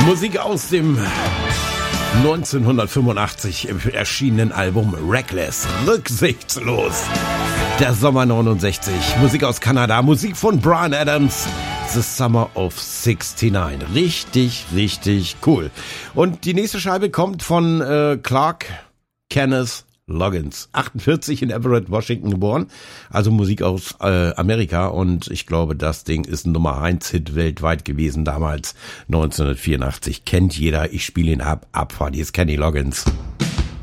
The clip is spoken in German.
Musik aus dem 1985 erschienenen Album Reckless, rücksichtslos. Der Sommer 69, Musik aus Kanada, Musik von Bryan Adams, The Summer of 69. Richtig, richtig cool. Und die nächste Scheibe kommt von Clark Kenneth Loggins, 48 in Everett, Washington geboren, also Musik aus Amerika, und ich glaube, das Ding ist ein Nummer 1 Hit weltweit gewesen damals, 1984, kennt jeder, ich spiele ihn ab, Abfahrt, hier ist Kenny Loggins.